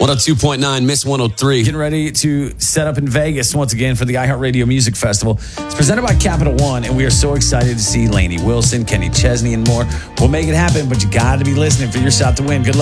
102.9, Miss 103. Getting ready to set up in Vegas once again for the iHeartRadio Music Festival. It's presented by Capital One, and we are so excited to see Lainey Wilson, Kenny Chesney, and more. We'll make it happen, but you got to be listening for your shot to win. Good luck.